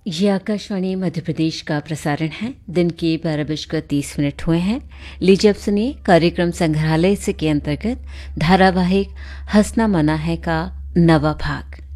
ये आकाशवाणी मध्य प्रदेश का प्रसारण है। दिन के 12:30 हुए हैं। लीजिए अब सुनिए कार्यक्रम संग्रहालय से के अंतर्गत धारावाहिक हंसना मना है का 9वां भाग।